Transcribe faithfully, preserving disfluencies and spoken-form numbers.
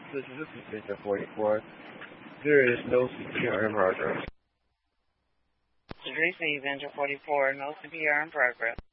This is this is Victor forty-four. There is no C P R in progress. Receive Venture forty-four, no C P R in progress.